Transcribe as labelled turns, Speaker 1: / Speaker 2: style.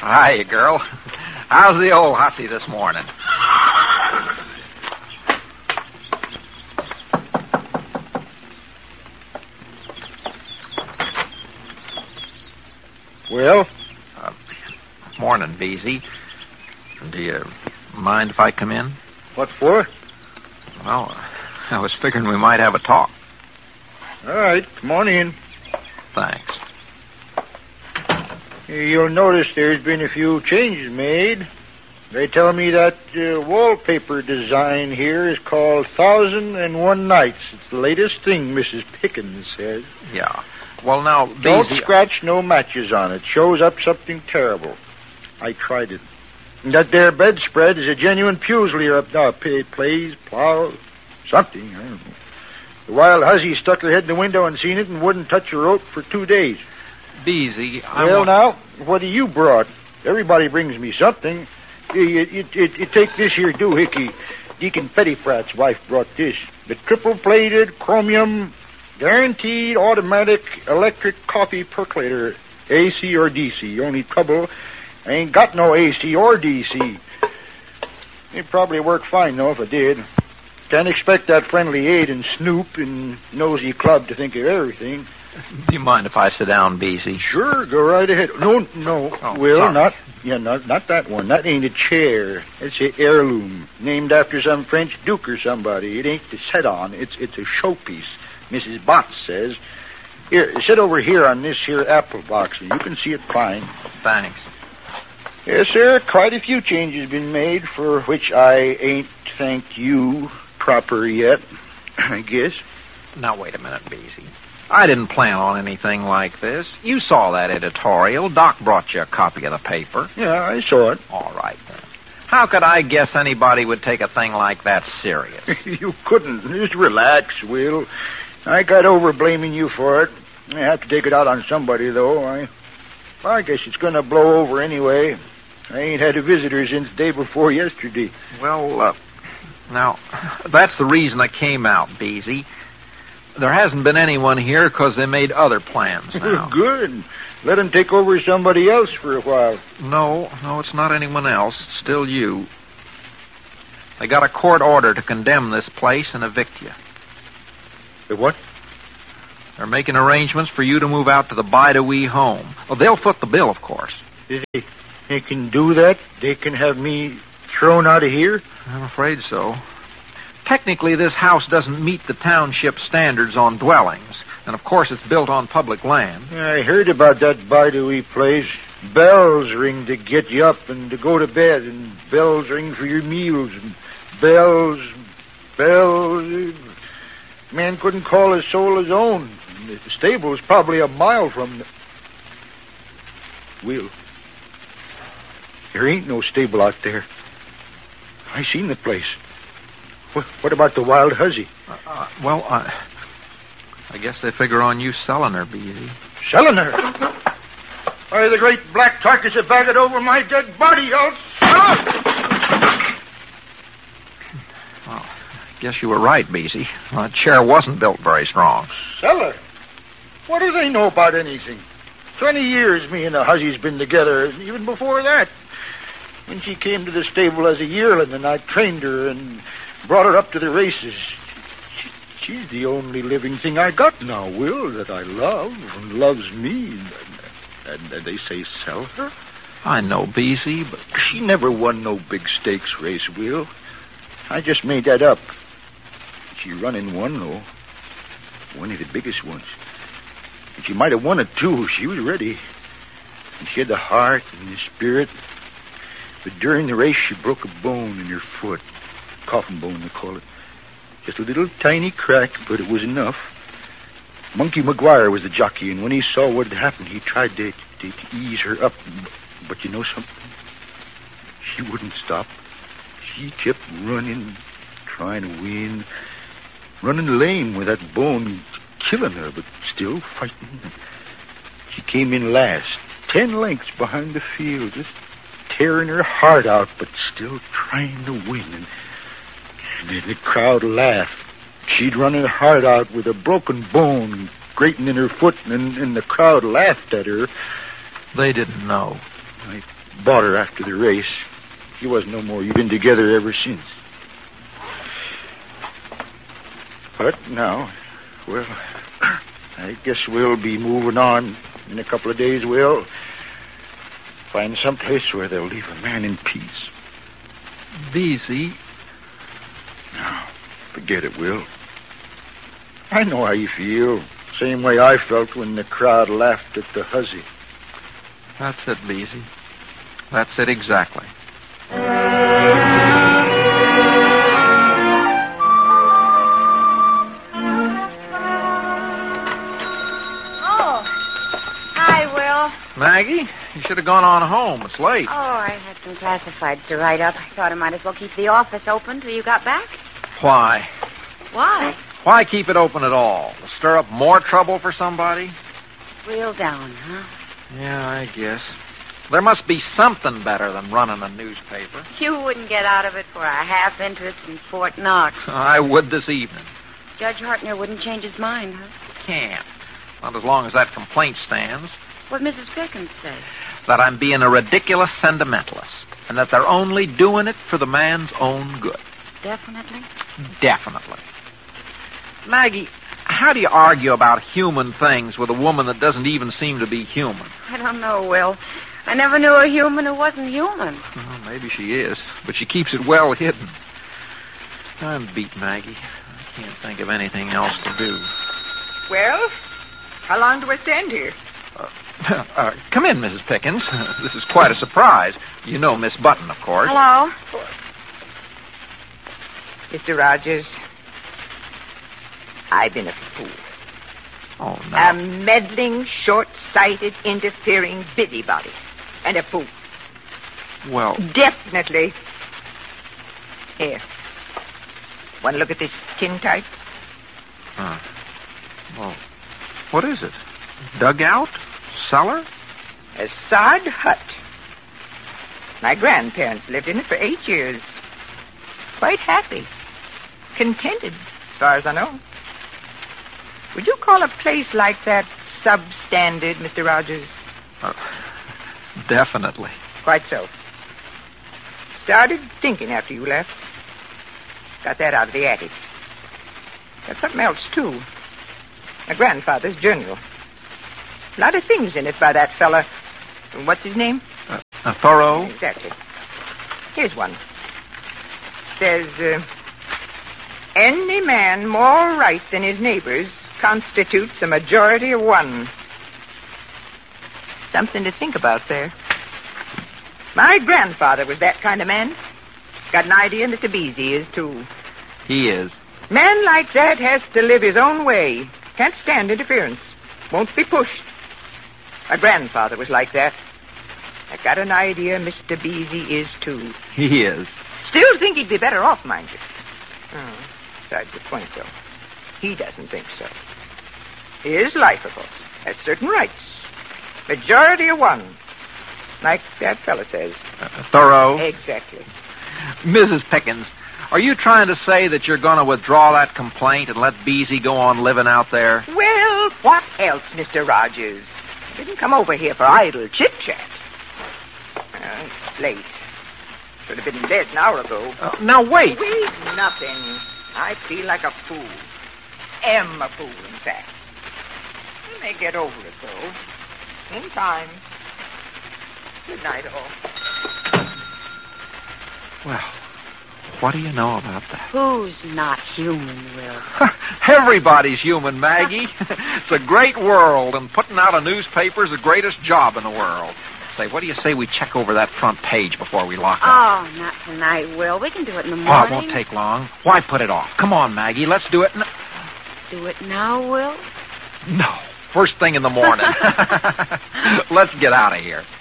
Speaker 1: Hiya, girl. How's the old hussy this morning?
Speaker 2: Well?
Speaker 1: Morning, Beezy. Do you mind if I come in?
Speaker 2: What for?
Speaker 1: Well, I was figuring we might have a talk.
Speaker 2: All right, come on in.
Speaker 1: Thanks.
Speaker 2: You'll notice there's been a few changes made. They tell me that wallpaper design here is called 1001 Nights. It's the latest thing, Mrs. Pickens says.
Speaker 1: Yeah. Well, now, Beezy...
Speaker 2: Don't scratch no matches on it. Shows up something terrible. I tried it. And that there bedspread is a genuine Puslier up now. Plays, plow, something. I don't know. The wild hussy stuck her head in the window and seen it and wouldn't touch a rope for 2 days.
Speaker 1: Beezy,
Speaker 2: Now, what have you brought? Everybody brings me something. You take this here doohickey. Deacon Pettifrat's wife brought this. The triple-plated chromium guaranteed automatic electric coffee percolator. AC or DC. Only trouble, I ain't got no AC or DC. It'd probably work fine, though, if I did. Can't expect that friendly aide and Snoop and Nosy Club to think of everything.
Speaker 1: Do you mind if I sit down, Beezy?
Speaker 2: Sure, go right ahead. No.
Speaker 1: Oh,
Speaker 2: Will,
Speaker 1: sorry.
Speaker 2: not that one. That ain't a chair. It's an heirloom, named after some French duke or somebody. It ain't to sit on. It's a showpiece, Mrs. Botts says. Here, sit over here on this here apple box, and you can see it fine.
Speaker 1: Thanks.
Speaker 2: Yes, sir, quite a few changes been made, for which I ain't thanked you proper yet, I guess.
Speaker 1: Now, wait a minute, Beezy. I didn't plan on anything like this. You saw that editorial. Doc brought you a copy of the paper.
Speaker 2: Yeah, I saw it.
Speaker 1: All right, then. How could I guess anybody would take a thing like that serious?
Speaker 2: You couldn't. Just relax, Will. I got over blaming you for it. I have to take it out on somebody, though. I guess it's going to blow over anyway. I ain't had a visitor since the day before yesterday.
Speaker 1: Well, now, that's the reason I came out, Beezy. There hasn't been anyone here because they made other plans now.
Speaker 2: Good. Let them take over somebody else for a while.
Speaker 1: No, it's not anyone else. It's still you. They got a court order to condemn this place and evict you.
Speaker 2: The what?
Speaker 1: They're making arrangements for you to move out to the Bidewee home. Well, they'll foot the bill, of course.
Speaker 2: They can do that? They can have me thrown out of here?
Speaker 1: I'm afraid so. Technically, this house doesn't meet the township standards on dwellings. And, of course, it's built on public land.
Speaker 2: I heard about that Bidewee place. Bells ring to get you up and to go to bed, and bells ring for your meals, and bells. Man couldn't call his soul his own. The stable's probably a mile from the... Will, there ain't no stable out there. I seen the place. What about the wild hussy?
Speaker 1: Well, I guess they figure on you selling her, Beezy.
Speaker 2: Selling her? Why, the great black carcass will bag it over my dead body. I'll sell her.
Speaker 1: Well, I guess you were right, Beezy. That chair wasn't built very strong.
Speaker 2: Sell her? What do they know about anything? 20 years me and the hussy's been together, even before that. When she came to the stable as a yearling, and I trained her and brought her up to the races. She's the only living thing I got now, Will, that I love and loves me. And they say sell her?
Speaker 1: I know, Beezy, but...
Speaker 2: She never won no big stakes race, Will. I just made that up. She run in one, though. One of the biggest ones. And she might have won it, too. She was ready. And she had the heart and the spirit. But during the race, she broke a bone in her foot. Coffin bone, they call it. Just a little tiny crack, but it was enough. Monkey McGuire was the jockey, and when he saw what had happened, he tried to ease her up. But you know something? She wouldn't stop. She kept running, trying to win. Running lame with that bone, killing her, but still fighting. She came in last, 10 lengths behind the field, just tearing her heart out, but still trying to win. And then the crowd laughed. She'd run her heart out with a broken bone grating in her foot, and the crowd laughed at her.
Speaker 1: They didn't know.
Speaker 2: bought her after the race. She wasn't no more. You've been together ever since. But now, well, I guess we'll be moving on in a couple of days. We'll find some place where they'll leave a man in peace.
Speaker 1: Beezy.
Speaker 2: No, forget it, Will. I know how you feel. Same way I felt when the crowd laughed at the hussy.
Speaker 1: That's it, Beezy. That's it exactly. Maggie, you should have gone on home. It's late.
Speaker 3: Oh, I had some classifieds to write up. I thought I might as well keep the office open till you got back.
Speaker 1: Why?
Speaker 3: Why?
Speaker 1: Why keep it open at all? To stir up more trouble for somebody?
Speaker 3: Real down, huh?
Speaker 1: Yeah, I guess. There must be something better than running a newspaper.
Speaker 3: You wouldn't get out of it for a half interest in Fort Knox.
Speaker 1: I would this evening.
Speaker 3: Judge Hartner wouldn't change his mind, huh?
Speaker 1: Can't. Not as long as that complaint stands.
Speaker 3: What'd Mrs. Pickens say?
Speaker 1: That I'm being a ridiculous sentimentalist, and that they're only doing it for the man's own good.
Speaker 3: Definitely?
Speaker 1: Definitely. Maggie, how do you argue about human things with a woman that doesn't even seem to be human?
Speaker 3: I don't know, Will. I never knew a human who wasn't human.
Speaker 1: Well, maybe she is, but she keeps it well hidden. I'm beat, Maggie. I can't think of anything else to do.
Speaker 4: Well, how long do I stand here?
Speaker 1: Come in, Mrs. Pickens. This is quite a surprise. You know Miss Button, of course.
Speaker 3: Hello?
Speaker 4: Mr. Rogers, I've been a fool.
Speaker 1: Oh, no.
Speaker 4: A meddling, short-sighted, interfering busybody. And a fool.
Speaker 1: Well...
Speaker 4: Definitely. Here. Want to look at this tintype?
Speaker 1: Well, what is it? Dugout? Cellar?
Speaker 4: A sod hut. My grandparents lived in it for 8 years. Quite happy. Contented, as far as I know. Would you call a place like that substandard, Mr. Rogers?
Speaker 1: Definitely.
Speaker 4: Quite so. Started thinking after you left. Got that out of the attic. Got something else, too. My grandfather's journal. A lot of things in it by that fella. What's his name?
Speaker 1: Thoreau?
Speaker 4: Exactly. Here's one. Says, any man more right than his neighbors constitutes a majority of one. Something to think about there. My grandfather was that kind of man. Got an idea Mr. Beezy is, too.
Speaker 1: He is.
Speaker 4: Man like that has to live his own way. Can't stand interference. Won't be pushed. My grandfather was like that. I got an idea Mr. Beezy is, too.
Speaker 1: He is.
Speaker 4: Still think he'd be better off, mind you. Besides the point, though. He doesn't think so. His life, of course, has certain rights. Majority of one. Like that fella says.
Speaker 1: Thoreau?
Speaker 4: Exactly.
Speaker 1: Mrs. Pickens, are you trying to say that you're going to withdraw that complaint and let Beezy go on living out there?
Speaker 4: Well, what else, Mr. Rogers? I didn't come over here for idle chit-chat. It's late. Should have been in bed an hour ago.
Speaker 1: Now, wait.
Speaker 4: Wait, nothing. I feel like a fool. Am a fool, in fact. I may get over it, though. In time. Good night, all.
Speaker 1: Well, what do you know about that?
Speaker 3: Who's not human, Will?
Speaker 1: Everybody's human, Maggie. It's a great world, and putting out a newspaper is the greatest job in the world. Say, what do you say we check over that front page before we lock up?
Speaker 3: Oh, not tonight, Will. We can do it in the morning.
Speaker 1: Oh, it won't take long. Why put it off? Come on, Maggie. Let's do it.
Speaker 3: Do it now, Will?
Speaker 1: No. First thing in the morning. Let's get out of here.